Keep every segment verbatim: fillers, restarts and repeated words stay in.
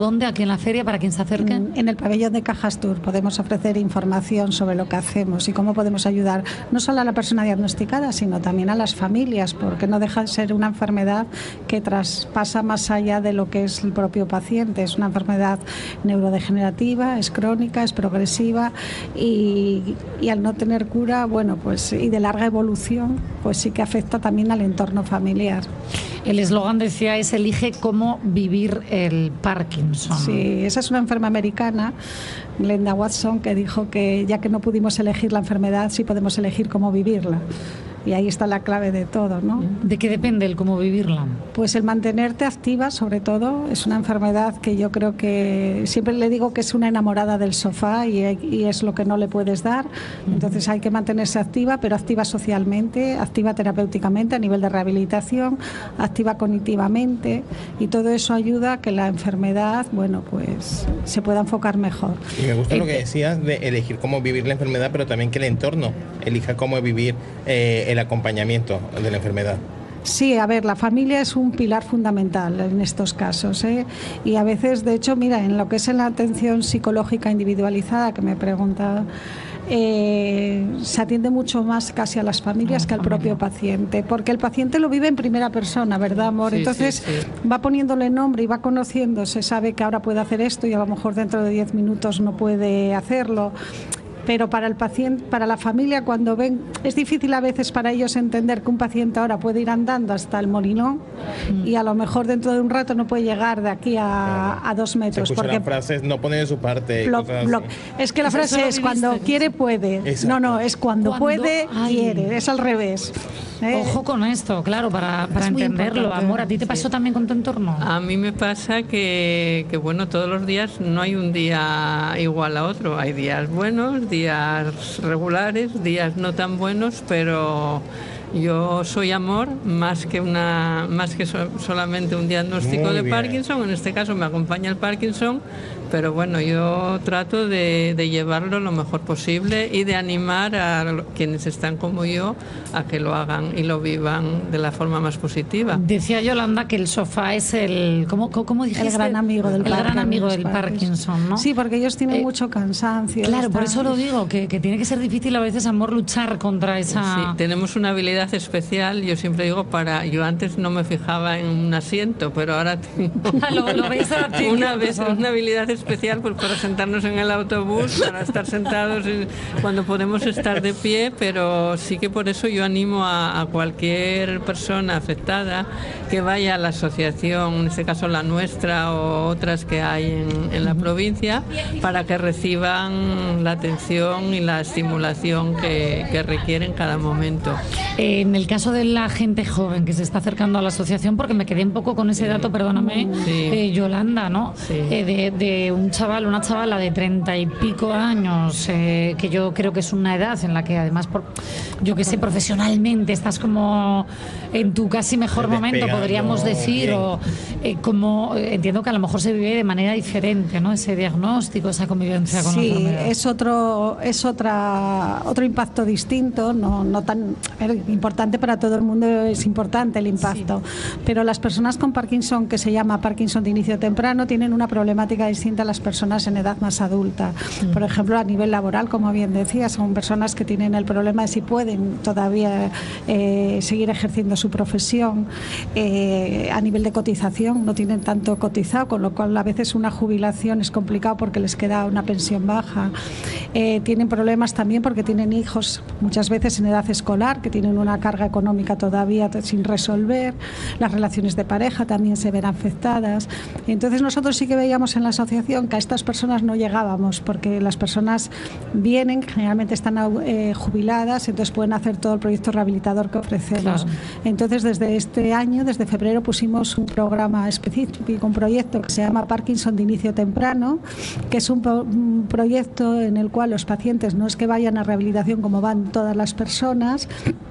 ¿Dónde? ¿Aquí en la feria para quien se acerque? En el pabellón de Cajas Tour podemos ofrecer información sobre lo que hacemos y cómo podemos ayudar no solo a la persona diagnosticada, sino también a las familias, porque no deja de ser una enfermedad que traspasa más allá de lo que es el propio paciente. Es una enfermedad neurodegenerativa, es crónica, es progresiva y, y al no tener cura, bueno, pues y de larga evolución, pues sí que afecta también al entorno familiar. El eslogan, decía, es elige cómo vivir el Parkinson. Sí, esa es una enferma americana, Glenda Watson, que dijo que ya que no pudimos elegir la enfermedad, sí podemos elegir cómo vivirla. Y ahí está la clave de todo, ¿no? ¿De qué depende el cómo vivirla? Pues el mantenerte activa, sobre todo. Es una enfermedad que yo creo que siempre le digo que es una enamorada del sofá y, y es lo que no le puedes dar. Entonces hay que mantenerse activa, pero activa socialmente, activa terapéuticamente a nivel de rehabilitación, activa cognitivamente, y todo eso ayuda a que la enfermedad, bueno, pues se pueda enfocar mejor. Y me gusta lo que decías de elegir cómo vivir la enfermedad, pero también que el entorno elija cómo vivir eh, el acompañamiento de la enfermedad. Sí, a ver, la familia es un pilar fundamental en estos casos, ¿eh? Y a veces, de hecho, mira, en lo que es en la atención psicológica individualizada, que me pregunta, eh, se atiende mucho más casi a las familias que al propio paciente, porque el paciente lo vive en primera persona, ¿verdad, amor? Sí, Entonces sí, sí. va poniéndole nombre y va conociendo, se sabe que ahora puede hacer esto y a lo mejor dentro de diez minutos no puede hacerlo. Pero para el paciente, para la familia, cuando ven, es difícil a veces para ellos entender que un paciente ahora puede ir andando hasta el Molinón mm. y a lo mejor dentro de un rato no puede llegar de aquí a, a dos metros. Se porque las frases, no pone de su parte. Bloc, bloc. Es que la frase es cuando quiere, puede. Exacto. No, no, es cuando, cuando puede, ay. quiere. Es al revés. ¿Eh? Ojo con esto, claro, para, para entenderlo. Amor, ¿a ti te pasó sí. también con tu entorno? A mí me pasa que, que, bueno, todos los días no hay un día igual a otro. Hay días buenos, días regulares, días no tan buenos, pero yo soy amor más que una más que so, solamente un diagnóstico Muy de bien. Parkinson. En este caso me acompaña el Parkinson, pero bueno, yo trato de, de llevarlo lo mejor posible y de animar a quienes están como yo a que lo hagan y lo vivan de la forma más positiva. Decía Yolanda que el sofá es el ¿cómo, cómo dijiste? El gran amigo del, el Parkinson, gran amigo del Parkinson, ¿no? Sí, porque ellos tienen eh, mucho cansancio. Claro, están... por eso lo digo, que, que tiene que ser difícil a veces, amor, luchar contra esa... Sí, tenemos una habilidad especial, yo siempre digo, para yo antes no me fijaba en un asiento, pero ahora tengo lo, lo veis a ti, una, vez, una habilidad especial pues, para sentarnos en el autobús, para estar sentados cuando podemos estar de pie, pero sí que por eso yo animo a, a cualquier persona afectada que vaya a la asociación, en este caso la nuestra o otras que hay en, en la provincia, para que reciban la atención y la estimulación que, que requieren en cada momento. Eh, en el caso de la gente joven que se está acercando a la asociación, porque me quedé un poco con ese dato, perdóname, sí. eh, Yolanda, ¿no? Sí. Eh, de, de un chaval, una chavala de treinta y pico años, eh, que yo creo que es una edad en la que además, por, yo que sé, profesionalmente estás como en tu casi mejor momento, podríamos decir, bien. o eh, como eh, entiendo que a lo mejor se vive de manera diferente, ¿no? Ese diagnóstico, esa convivencia con sí, la enfermedad. Sí, es otro, es otra, otro impacto distinto, no, no tan importante para todo el mundo, es importante el impacto, sí. pero las personas con Parkinson, que se llama Parkinson de inicio temprano, tienen una problemática distinta a las personas en edad más adulta. Mm. Por ejemplo, a nivel laboral, como bien decía, son personas que tienen el problema de si pueden todavía eh, seguir ejerciendo su profesión. Eh, a nivel de cotización, no tienen tanto cotizado, con lo cual a veces una jubilación es complicado porque les queda una pensión baja. Eh, tienen problemas también porque tienen hijos muchas veces en edad escolar, que tienen una carga económica todavía sin resolver. Las relaciones de pareja también se ven afectadas. Entonces nosotros sí que veíamos en la asociación que a estas personas no llegábamos, porque las personas vienen, generalmente están eh, jubiladas, entonces pueden hacer todo el proyecto rehabilitador que ofrecemos. Claro. Entonces desde este año, desde febrero, pusimos un programa específico, un proyecto que se llama Parkinson de inicio temprano, que es un, pro, un proyecto en el cual los pacientes no es que vayan a rehabilitación como van todas las personas,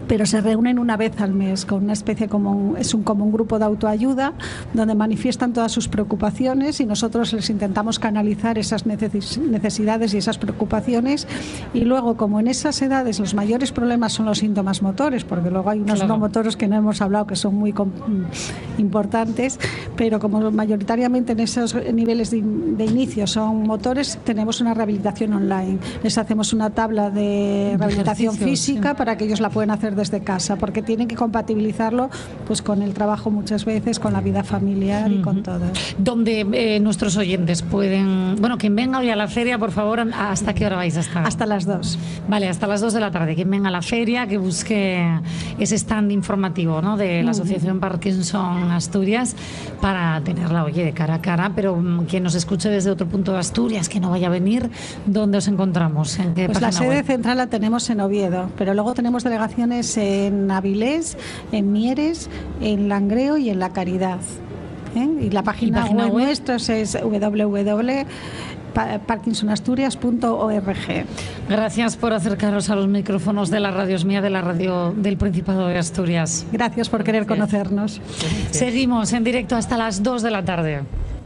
pero se reúnen una vez al mes con una especie como un, es un, como un grupo de autoayuda donde manifiestan todas sus preocupaciones y nosotros les intentamos canalizar esas necesidades y esas preocupaciones, y luego como en esas edades los mayores problemas son los síntomas motores, porque luego hay unos claro. no motores que no hemos hablado que son muy importantes, pero como mayoritariamente en esos niveles de, de inicio son motores, tenemos una rehabilitación online, les hacemos una tabla de rehabilitación física sí. para que ellos la puedan hacer desde casa, porque tienen que compatibilizarlo pues con el trabajo muchas veces, con la vida familiar uh-huh. y con todo. Donde eh, nuestros oyentes pueden, bueno, quien venga hoy a la feria, por favor, ¿hasta qué hora vais a estar? Hasta las dos. Vale, hasta las dos de la tarde. Quien venga a la feria, que busque ese stand informativo, ¿no?, de la Asociación Parkinson Asturias, para tenerla, oye, de cara a cara, pero quien nos escuche desde otro punto de Asturias, que no vaya a venir, ¿dónde os encontramos? ¿En qué pues la sede web? central la tenemos en Oviedo, pero luego tenemos delegaciones en Avilés, en Mieres, en Langreo y en La Caridad. ¿Eh? Y la página, ¿Y página web, web nuestra es doble u doble u doble u punto parkinson asturias punto org. Gracias por acercaros a los micrófonos de la Radio Es Mía, de la radio del Principado de Asturias. Gracias por querer conocernos. Seguimos en directo hasta las dos de la tarde.